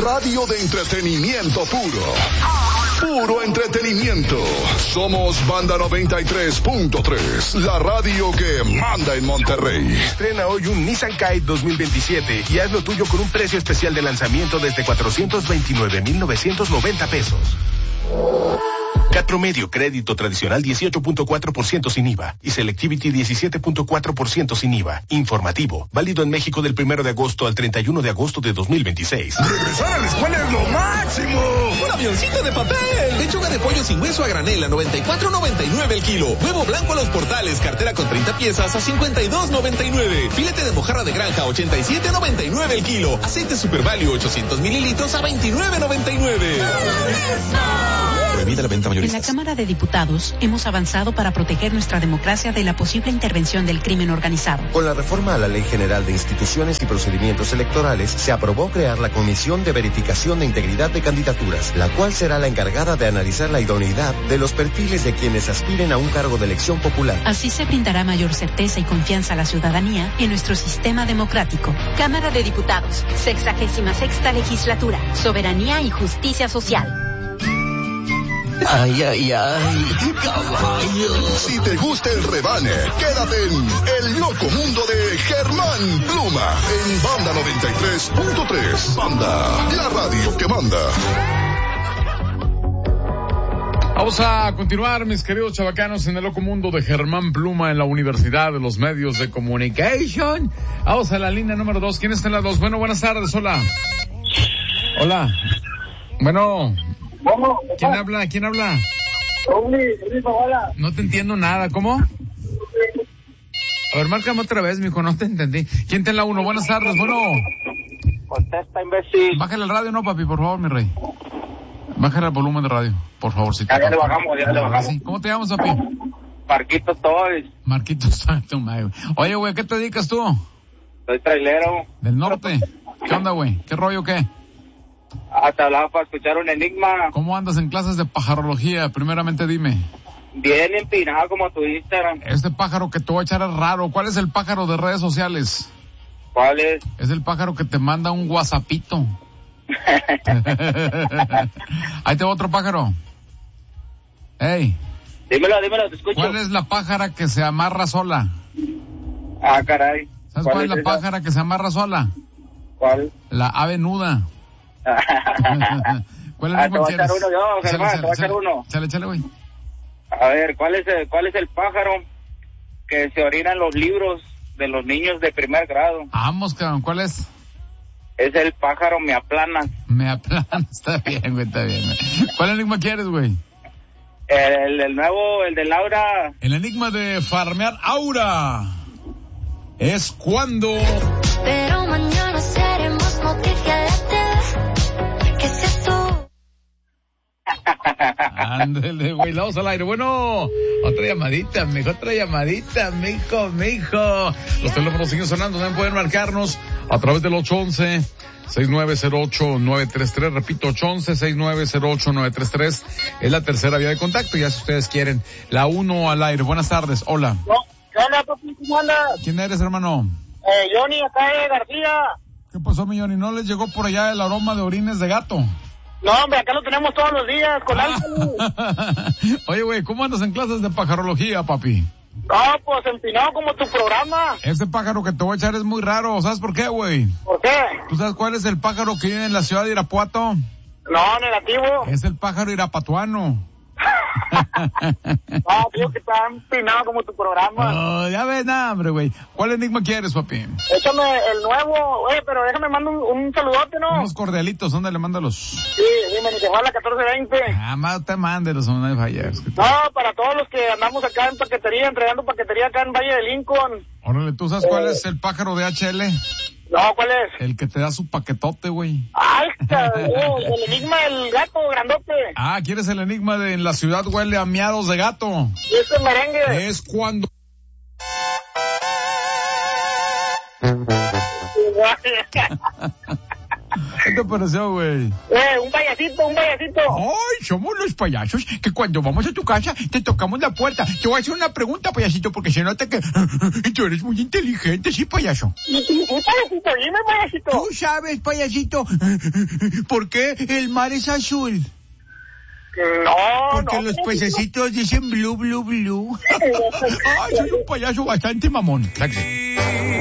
Radio de entretenimiento puro. Puro entretenimiento. Somos Banda 93.3, la radio que manda en Monterrey. Estrena hoy un Nissan Kite 2027 y haz lo tuyo con un precio especial de lanzamiento desde 429,990 pesos. CAT promedio, crédito tradicional 18.4% sin IVA y Selectivity 17.4% sin IVA. Informativo, válido en México del 1 de agosto al 31 de agosto de 2026. ¡Regresar a la escuela es lo máximo! ¡Un avioncito de papel! Lechuga de pollo sin hueso a granel a 94.99 el kilo. Huevo blanco a los portales, cartera con 30 piezas a 52.99. Filete de mojarra de granja 87.99 el kilo. Aceite Super Value 800 mililitros a 29.99. Prohibida la venta mayorista. En la Cámara de Diputados hemos avanzado para proteger nuestra democracia de la posible intervención del crimen organizado. Con la reforma a la Ley General de Instituciones y Procedimientos Electorales, se aprobó crear la Comisión de Verificación de Integridad de Candidaturas, la cual será la encargada de analizar la idoneidad de los perfiles de quienes aspiren a un cargo de elección popular. Así se brindará mayor certeza y confianza a la ciudadanía en nuestro sistema democrático. Cámara de Diputados, 66ª Legislatura, Soberanía y Justicia Social. Ay, ay, ay, caballo. Si te gusta el rebane, quédate en El Loco Mundo de Germán Pluma en Banda 93.3. Banda, la radio que manda. Vamos a continuar, mis queridos chavacanos, en El Loco Mundo de Germán Pluma en la Universidad de los Medios de Comunicación. Vamos a la línea número 2. ¿Quién está en la 2? Bueno, buenas tardes, hola. Hola. Bueno. ¿Quién habla? ¿Quién habla? No te entiendo nada, ¿cómo? A ver, márcame otra vez, mijo, no te entendí. ¿Quién está en la 1? Buenas tardes, bueno. Contesta, imbécil. Bájale el radio, no, papi, por favor, mi rey. Bájale el volumen de radio, por favor. Si ya le bajamos, ya le bajamos. Sí. ¿Cómo te llamas, papi? Marquitos Toys. Marquitos Toys. Oye, güey, ¿qué te dedicas tú? Soy trailero. ¿Del norte? ¿Qué onda, güey? ¿Qué rollo, qué? Te hablaba para escuchar un enigma. ¿Cómo andas en clases de pajarología? Primeramente dime. Bien empinado como tu Instagram. Este pájaro que te voy a echar es raro. ¿Cuál es el pájaro de redes sociales? ¿Cuál es? Es el pájaro que te manda un whatsappito. Ahí te va otro pájaro. Ey. Dímelo, te escucho. ¿Cuál es la pájara que se amarra sola? Ah, caray. ¿Sabes cuál es la pájara que se amarra sola? ¿Cuál? La ave nuda. ¿Cuál es te voy a echar uno yo, Germán, te voy a echar uno. Chale, güey. A ver, ¿cuál es el pájaro que se orina en los libros de los niños de primer grado? Vamos, cabrón, ¿cuál es? Es el pájaro me aplanas. Me aplanas, está bien, güey, está bien. ¿Cuál enigma quieres, güey? El nuevo, el de Laura. El enigma de farmear Aura es cuando... Pero mañana seremos noticia de TV. ¿Qué es esto? Ándale, güey, vamos al aire. Bueno, otra llamadita, mijo. Los teléfonos siguen sonando, también pueden marcarnos a través del 811-6908-933, repito, 811-6908-933, es la tercera vía de contacto, ya si ustedes quieren. La 1 al aire, buenas tardes, hola. ¿Qué onda, papi? ¿Cómo andas? ¿Quién eres, hermano? Johnny, acá de García. ¿Qué pasó, mi Johnny? ¿No les llegó por allá el aroma de orines de gato? No, hombre, acá lo tenemos todos los días, con algo. Oye, güey, ¿cómo andas en clases de pajarología, papi? No, pues empinado como tu programa. Este pájaro que te voy a echar es muy raro, ¿sabes por qué, güey? ¿Por qué? ¿Tú sabes cuál es el pájaro que vive en la ciudad de Irapuato? No, negativo. Es el pájaro irapatuano. No, tío, que está empinado como tu programa. No, ya ves, nada, hombre, güey. ¿Cuál enigma quieres, papi? Échame el nuevo, pero déjame mandar un saludote, ¿no? Unos cordialitos, ¿dónde le mándalos? Sí, dime, ni que fue a la 1420. Más te mándelos, no hay fallas. No, para todos los que andamos acá en paquetería, entregando paquetería acá en Valle de Lincoln. Órale, ¿tú sabes cuál es el pájaro de HL? No, ¿cuál es? El que te da su paquetote, güey. Ay, el enigma del gato grandote. Ah, ¿quieres el enigma de en la ciudad huele a miados de gato? ¿Y este merengue? Es cuando... te pareció, güey? Un payasito. Ay, somos los payasos que cuando vamos a tu casa te tocamos la puerta. Te voy a hacer una pregunta, payasito, porque se nota que tú eres muy inteligente, ¿sí, payaso? Y payasito, dime, payasito. ¿Tú sabes, payasito, por qué el mar es azul? Porque los pececitos dicen blue, blue, blue. Ay, soy un payaso bastante mamón.